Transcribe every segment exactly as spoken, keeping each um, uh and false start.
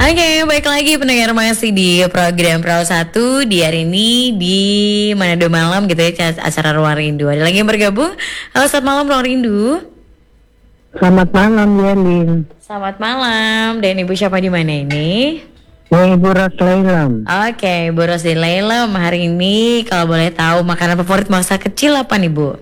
Oke, baik lagi pendengar masih di program Perahu Satu di hari ini di Manado Malam gitu ya, acara Ruang Rindu. Ada lagi yang bergabung. Halo, selamat malam Ruang Rindu. Selamat malam Yelin. Selamat malam. Dan Ibu siapa di mana ini? Ya, Ibu Ros Lailem. Oke, Ibu Ros di Lailem. Hari ini kalau boleh tahu makanan favorit masa kecil apa nih Bu?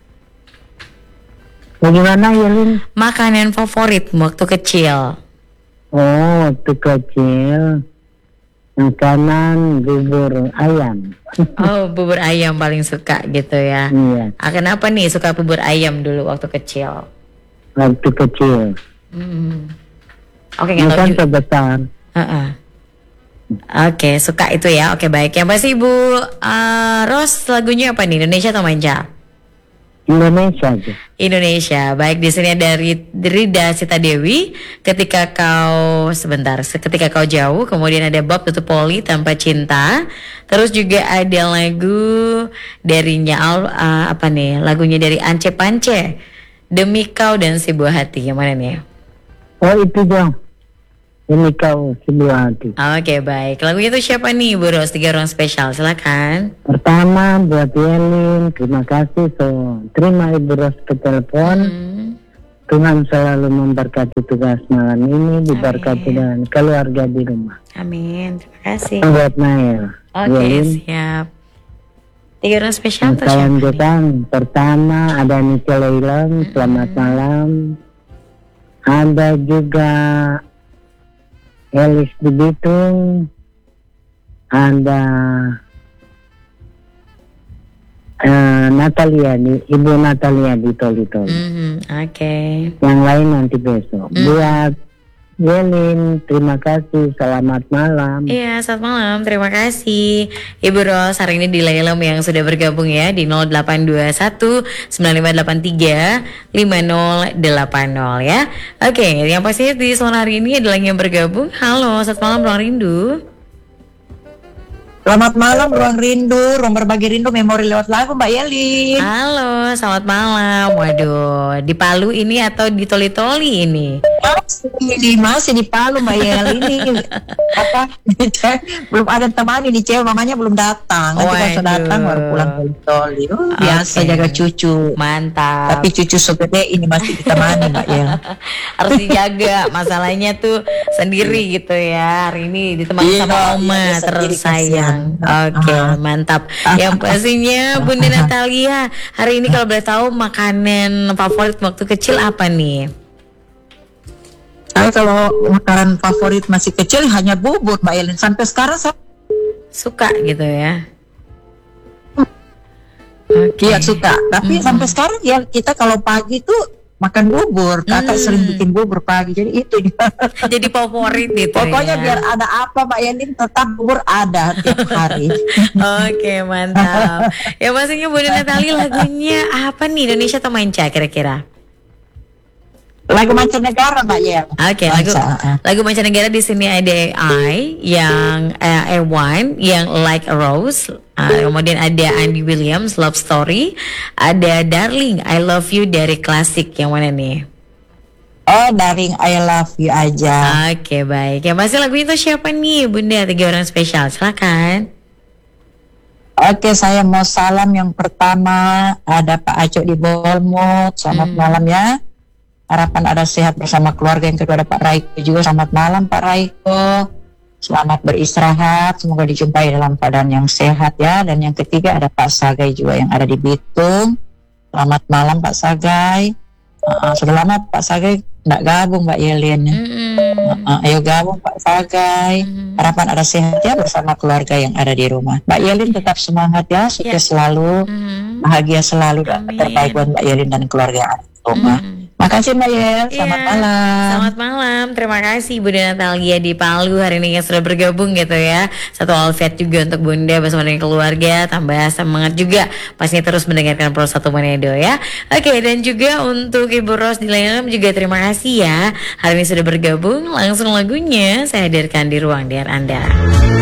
Bagaimana Yelin? Makanan favorit waktu kecil. Oh, waktu kecil makanan bubur ayam. Oh, bubur ayam paling suka gitu ya. Iya, Ah, kenapa nih suka bubur ayam dulu waktu kecil? waktu kecil. Hmm. Oke, nggak tahu Bukan juga. terbesar. Heeh. Oke, suka itu ya. Oke, baik. Yang pasti Ibu uh, Ros, lagunya apa nih? Indonesia atau manca? Indonesia aja. Indonesia. Baik, di sini ada Ri- Rida Sita Dewi. Ketika kau sebentar, ketika kau jauh. Kemudian ada Bob Tutup Poli Tanpa Cinta. Terus juga ada lagu dari Nyaal, uh, apa nih? Lagunya dari Ance Pance. Demi Kau dan Si Buah Hati. Yang mana nih? Oh, itu dong. Ini kau sebuah hati. Oke, baik. Lagunya itu siapa nih, Bu Ros? Tiga orang spesial, silakan. Pertama buat Yelin, terima kasih. So, terima Ibu Ros ke telepon. Hmm. Tuhan selalu memberkati tugas malam ini, diberkati Amin. dengan keluarga di rumah. Amin, terima kasih. Buat Nail. Oke, Yelin. siap. Tiga orang spesial atau Saya siapa nih? lanjutkan. Pertama ada Nike Lailem, selamat malam. Ada juga Elis di Bitung. Ada uh, Natalia di Ibu Natalia di Toli-Toli. Mhm, Oke. Yang lain nanti besok. Mm. Buat Yelin, terima kasih. Selamat malam. Iya, selamat malam. Terima kasih Ibu Ros hari ini di Lailem yang sudah bergabung ya di nol delapan dua satu sembilan lima delapan tiga lima nol delapan nol ya. Oke, yang pasti di sore hari ini adalah yang bergabung. Halo, selamat malam Ruang Rindu. Selamat malam Ruang Rindu, ruang berbagi rindu memori lewat lagu Mbak Yelin. Halo, selamat malam. Waduh, di Palu ini atau di Toli-Toli ini? Masih di masih di Palu Mbak Yelin ini apa? Belum ada teman ini cewek mamanya belum datang. Nanti pas Waduh. datang baru pulang dari Toli. Oh, biasa Oke. jaga cucu. Mantap. Tapi cucu segede ini masih ditemani Mbak Yel. Harus dijaga, masalahnya tuh sendiri gitu ya. Hari ini ditemani Iya, sama oma iya, sendiri, tersayang. Oke, Ah. mantap. Yang pastinya Bunda Natalia, hari ini kalau boleh tahu makanan favorit waktu kecil apa nih? Saya kalau makanan favorit masih kecil hanya bubur Mbak Yelin. Sampai sekarang saya Suka gitu ya. Oke. iya suka. Tapi sampai sekarang ya kita kalau pagi tuh makan bubur. Kakak Mm. sering bikin bubur pagi. Jadi itu Jadi favorit gitu pokoknya ya. biar ada apa Mbak Yelin tetap bubur ada tiap hari. Oke, mantap. Ya pastinya Bunda Natalia lagunya apa nih? Indonesia atau manca kira-kira? Lagu mancanegara Mbak Yel. Oke, lagu Manca, uh. lagu mancanegara di sini ada I yang eh, A one yang Like a Rose. Ah, kemudian ada Andy Williams Love Story, ada Darling I Love You dari klasik. Yang mana nih? Oh, Daring I Love You aja. Oke, baik. Yang pasti lagu itu siapa nih, Bunda? Tiga orang spesial, silakan. Oke, saya mau salam yang pertama ada Pak Aco di Bolmut. Selamat Hmm. malam ya. Harapan ada sehat bersama keluarga. Yang kedua ada Pak Raiko juga. Selamat malam Pak Raiko. Selamat beristirahat. Semoga dijumpai dalam keadaan yang sehat ya. Dan yang ketiga ada Pak Sagai juga yang ada di Bitung. Selamat malam Pak Sagai. Uh, sudah lama Pak Sagai nggak gabung Mbak Yelin. Mm-mm. Uh, ayo gabung Pak Sagai. Mhm. Harapan ada sehat ya bersama keluarga yang ada di rumah. Mbak Yelin tetap semangat ya. Sukses selalu. Mhm. Bahagia selalu. Dan Amin. terbaik buat Mbak Yelin dan keluarga yang ada di rumah. Mhm. Makasih Mbak Yel. Selamat Iya. malam. Selamat malam. Terima kasih Bunda Natalia di Palu hari ini yang sudah bergabung gitu ya. Satu outfit juga untuk Bunda bersama dengan keluarga. Tambah semangat juga pastinya terus mendengarkan Pro Satu Manado ya. Oke, dan juga untuk Ibu Ros di Lailem juga terima kasih ya. Hari ini sudah bergabung. Langsung lagunya saya hadirkan di ruang D R Anda.